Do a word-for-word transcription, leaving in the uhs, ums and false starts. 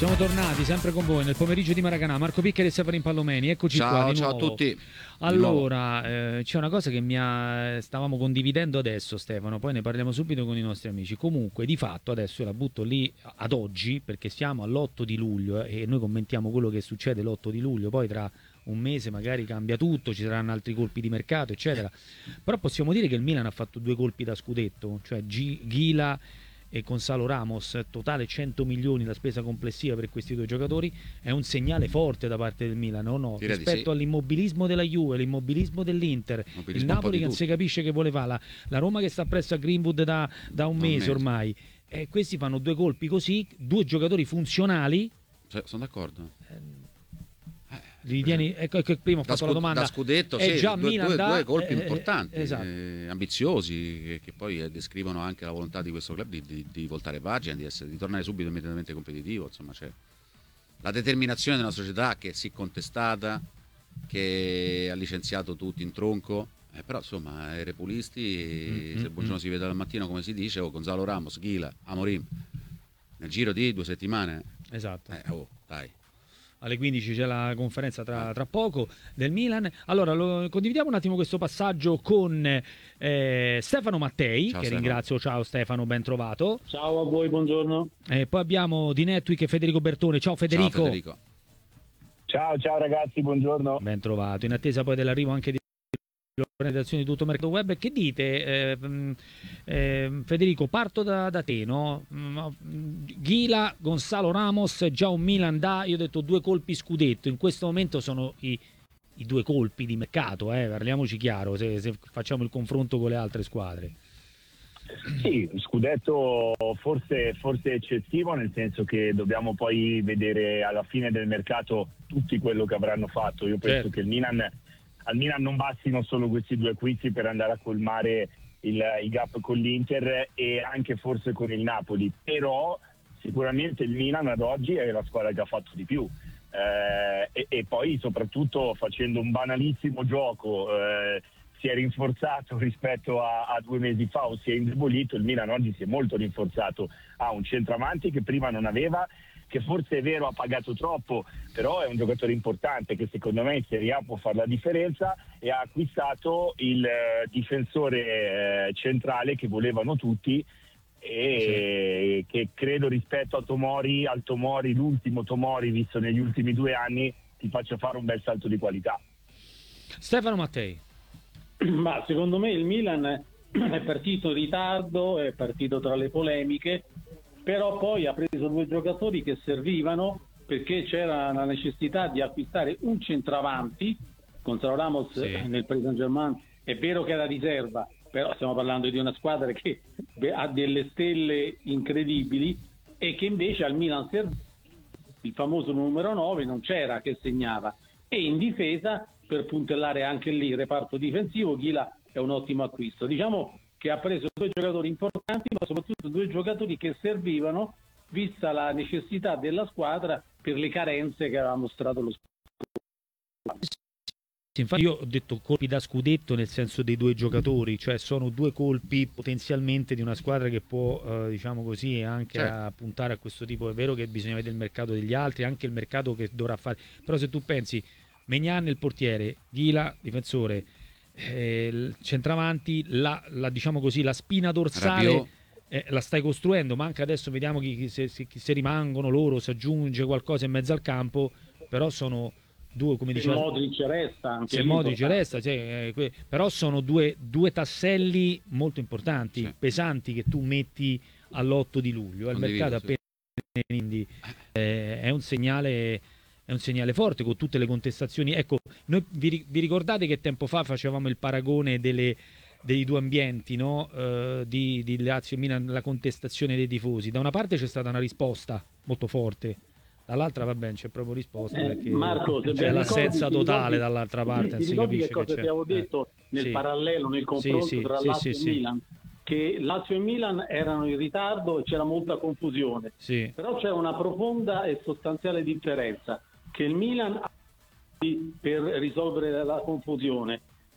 Siamo tornati sempre con voi nel pomeriggio di Maracanã. Marco Piccheri e Severin Pallomeni, eccoci ciao, qua di ciao nuovo. a tutti. Allora, eh, c'è una cosa che mi ha... stavamo condividendo adesso, Stefano, poi ne parliamo subito con i nostri amici. Comunque, di fatto, adesso la butto lì ad oggi, perché siamo all'otto di luglio eh, e noi commentiamo quello che succede l'otto di luglio, poi tra un mese magari cambia tutto, ci saranno altri colpi di mercato, eccetera. Però possiamo dire che il Milan ha fatto due colpi da scudetto, cioè G- Ghila e Gonzalo Ramos, totale cento milioni la spesa complessiva per questi due giocatori, è un segnale forte da parte del Milan, o no? Direi Rispetto sì. all'immobilismo della Juve, l'immobilismo dell'Inter, il Napoli che non si capisce che vuole fare, la, la Roma che sta presso a Greenwood da, da un, mese, un mese ormai, e questi fanno due colpi così, due giocatori funzionali. Cioè, sono d'accordo. Eh, Li ritieni, ecco, ecco, prima ho da fatto la domanda. Da scudetto, è sì, già due, Milan due, da, due colpi eh, importanti, eh, esatto. eh, ambiziosi, che, che poi eh, descrivono anche la volontà di questo club di, di, di voltare pagina, di, essere, di tornare subito immediatamente competitivo. Insomma, c'è la determinazione di una società che si è contestata, che ha licenziato tutti in tronco. Eh, però insomma, i repulisti, mm-hmm. se il buongiorno si vede dal mattino, come si dice, oh, Gonzalo Ramos, Ghila, Amorim, nel giro di due settimane. Esatto. Eh, oh, dai. Alle quindici c'è la conferenza tra, tra poco del Milan. Allora, lo, condividiamo un attimo questo passaggio con eh, Stefano Mattei, ciao, che Stefano. ringrazio. Ciao Stefano, ben trovato. Ciao a voi, buongiorno. Eh, poi abbiamo di Netwick Federico Bertone. Ciao Federico. Ciao Federico. Ciao, ciao ragazzi, buongiorno. Ben trovato. In attesa poi dell'arrivo anche di l'organizzazione di tutto mercato web. Che dite, eh, eh, Federico? Parto da, da te, no? Ghila, Gonzalo Ramos, già un Milan da, io ho detto due colpi scudetto, in questo momento sono i, i due colpi di mercato, eh? Parliamoci chiaro, se, se facciamo il confronto con le altre squadre. Sì, scudetto forse, forse eccessivo, nel senso che dobbiamo poi vedere alla fine del mercato tutti quello che avranno fatto. Io penso certo. che il Milan al Milan non bastino solo questi due acquisti per andare a colmare il, il gap con l'Inter e anche forse con il Napoli, però sicuramente il Milan ad oggi è la squadra che ha fatto di più, eh, e, e poi soprattutto facendo un banalissimo gioco eh, si è rinforzato rispetto a, a due mesi fa, o si è indebolito. Il Milan oggi si è molto rinforzato, ha un centravanti che prima non aveva, che forse è vero ha pagato troppo, però è un giocatore importante che secondo me in Serie A può fare la differenza, e ha acquistato il eh, difensore eh, centrale che volevano tutti e sì. che credo rispetto a Tomori, al Tomori, l'ultimo Tomori visto negli ultimi due anni, ti faccia fare un bel salto di qualità. Stefano Mattei. Ma secondo me il Milan è partito in ritardo, è partito tra le polemiche, però poi ha preso due giocatori che servivano, perché c'era la necessità di acquistare un centravanti. Gonzalo Ramos sì. nel Paris Saint-Germain è vero che era riserva, però stiamo parlando di una squadra che ha delle stelle incredibili, e che invece al Milan serve il famoso numero nove, non c'era, che segnava. E in difesa, per puntellare anche lì il reparto difensivo, Ghila è un ottimo acquisto. Diciamo che ha preso due giocatori importanti, ma soprattutto due giocatori che servivano, vista la necessità della squadra per le carenze che aveva mostrato lo squadra. Infatti io ho detto colpi da scudetto nel senso dei due giocatori, cioè sono due colpi potenzialmente di una squadra che può, eh, diciamo così, anche certo. a puntare a questo tipo. È vero che bisogna vedere il mercato degli altri, anche il mercato che dovrà fare, però se tu pensi Maignan il portiere, Ghila difensore, eh, il centravanti, la, la, diciamo così, la spina dorsale eh, la stai costruendo, manca adesso, vediamo chi, chi, se, se, se rimangono loro, se aggiunge qualcosa in mezzo al campo, però sono due, come diceva, se Modric resta anche se Modric resta, cioè, eh, que, però sono due, due tasselli molto importanti, sì. pesanti, che tu metti all'otto di luglio, il mercato appena sì. quindi eh, è un segnale è un segnale forte, con tutte le contestazioni. Ecco, noi vi, vi ricordate che tempo fa facevamo il paragone delle, dei due ambienti, no? uh, di, di Lazio e Milan, la contestazione dei tifosi. Da una parte c'è stata una risposta molto forte, dall'altra va bene, c'è proprio risposta, eh, perché Marco, c'è l'assenza totale dall'altra parte. Ti ricordi che cosa ti avevo detto eh. nel sì. parallelo, nel confronto sì, sì, tra sì, Lazio sì, e Milan? Che Lazio e Milan erano in ritardo e c'era molta confusione, sì. però c'è una profonda e sostanziale differenza, che il Milan ha per risolvere la confusione,